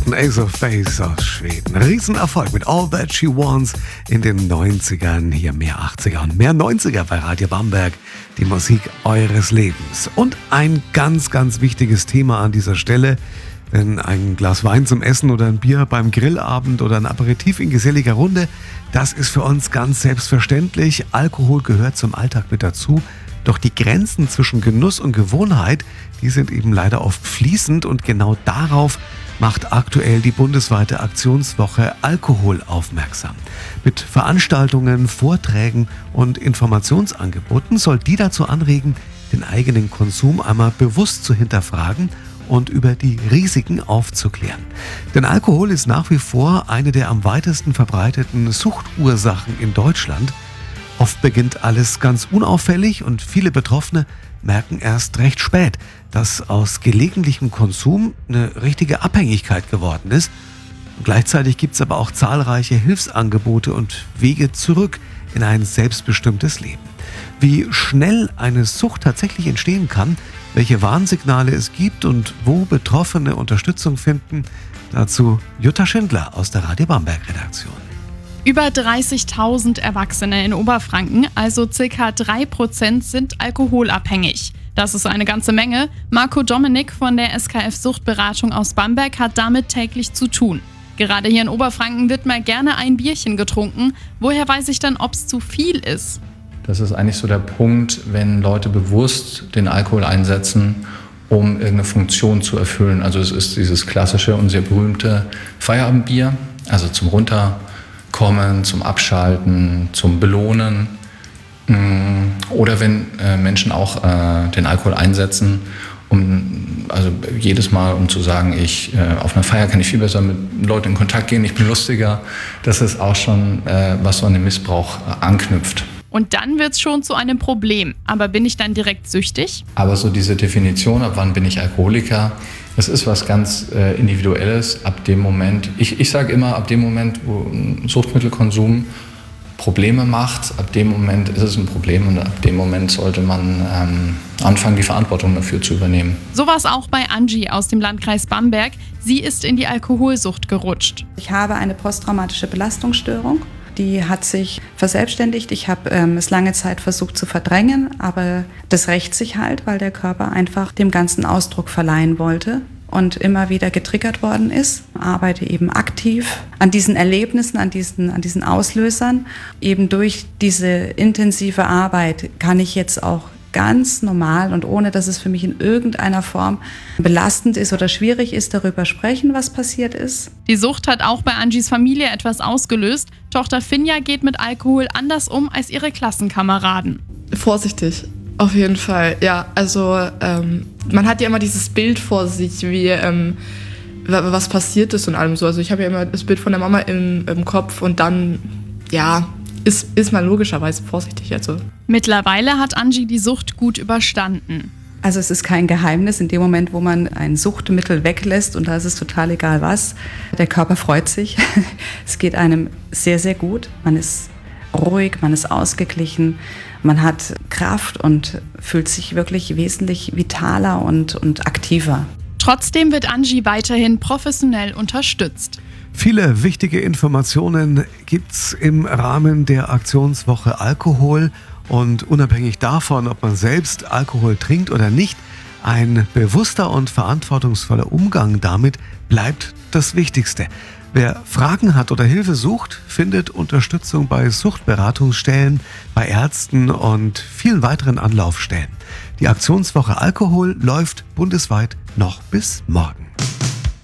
Ein Ace of Base aus Schweden. Riesenerfolg mit All That She Wants in den 90ern. Hier mehr 80er und mehr 90er bei Radio Bamberg. Die Musik eures Lebens. Und ein ganz, ganz wichtiges Thema an dieser Stelle. Denn ein Glas Wein zum Essen oder ein Bier beim Grillabend oder ein Aperitif in geselliger Runde, das ist für uns ganz selbstverständlich. Alkohol gehört zum Alltag mit dazu. Doch die Grenzen zwischen Genuss und Gewohnheit, die sind eben leider oft fließend und genau darauf macht aktuell die bundesweite Aktionswoche Alkohol aufmerksam. Mit Veranstaltungen, Vorträgen und Informationsangeboten soll die dazu anregen, den eigenen Konsum einmal bewusst zu hinterfragen und über die Risiken aufzuklären. Denn Alkohol ist nach wie vor eine der am weitesten verbreiteten Suchtursachen in Deutschland. Oft beginnt alles ganz unauffällig und viele Betroffene merken erst recht spät, dass aus gelegentlichem Konsum eine richtige Abhängigkeit geworden ist. Und gleichzeitig gibt es aber auch zahlreiche Hilfsangebote und Wege zurück in ein selbstbestimmtes Leben. Wie schnell eine Sucht tatsächlich entstehen kann, welche Warnsignale es gibt und wo Betroffene Unterstützung finden, dazu Jutta Schindler aus der Radio Bamberg Redaktion. Über 30.000 Erwachsene in Oberfranken, also ca. 3%, sind alkoholabhängig. Das ist eine ganze Menge. Marco Dominik von der SKF Suchtberatung aus Bamberg hat damit täglich zu tun. Gerade hier in Oberfranken wird mal gerne ein Bierchen getrunken. Woher weiß ich dann, ob es zu viel ist? Das ist eigentlich so der Punkt, wenn Leute bewusst den Alkohol einsetzen, um irgendeine Funktion zu erfüllen. Also es ist dieses klassische und sehr berühmte Feierabendbier, also zum Runterkommen, zum Abschalten, zum Belohnen. Oder wenn Menschen auch den Alkohol einsetzen, also jedes Mal, um zu sagen, auf einer Feier kann ich viel besser mit Leuten in Kontakt gehen, ich bin lustiger. Das ist auch schon, was so an den Missbrauch anknüpft. Und dann wird es schon zu einem Problem. Aber bin ich dann direkt süchtig? Aber so diese Definition, ab wann bin ich Alkoholiker, das ist was ganz Individuelles. Ab dem Moment, ich sage immer, ab dem Moment, wo ein Suchtmittelkonsum Probleme macht, ab dem Moment ist es ein Problem und ab dem Moment sollte man anfangen, die Verantwortung dafür zu übernehmen. So war es auch bei Angie aus dem Landkreis Bamberg. Sie ist in die Alkoholsucht gerutscht. Ich habe eine posttraumatische Belastungsstörung. Die hat sich verselbstständigt. Ich habe es lange Zeit versucht zu verdrängen, aber das rächt sich halt, weil der Körper einfach dem Ganzen Ausdruck verleihen wollte und immer wieder getriggert worden ist. Ich arbeite eben aktiv an diesen Erlebnissen, an diesen Auslösern. Eben durch diese intensive Arbeit kann ich jetzt auch ganz normal und ohne, dass es für mich in irgendeiner Form belastend ist oder schwierig ist, darüber sprechen, was passiert ist. Die Sucht hat auch bei Angies Familie etwas ausgelöst. Tochter Finja geht mit Alkohol anders um als ihre Klassenkameraden. Vorsichtig, auf jeden Fall. Ja, also man hat ja immer dieses Bild vor sich, wie was passiert ist und allem so. Also ich habe ja immer das Bild von der Mama im Kopf und dann, ja, ist man logischerweise vorsichtig. Also. Mittlerweile hat Angie die Sucht gut überstanden. Also es ist kein Geheimnis, in dem Moment, wo man ein Suchtmittel weglässt und da ist es total egal was, der Körper freut sich. Es geht einem sehr, sehr gut. Man ist ruhig, man ist ausgeglichen, man hat Kraft und fühlt sich wirklich wesentlich vitaler und aktiver. Trotzdem wird Angie weiterhin professionell unterstützt. Viele wichtige Informationen gibt's im Rahmen der Aktionswoche Alkohol und unabhängig davon, ob man selbst Alkohol trinkt oder nicht, ein bewusster und verantwortungsvoller Umgang damit bleibt das Wichtigste. Wer Fragen hat oder Hilfe sucht, findet Unterstützung bei Suchtberatungsstellen, bei Ärzten und vielen weiteren Anlaufstellen. Die Aktionswoche Alkohol läuft bundesweit noch bis morgen.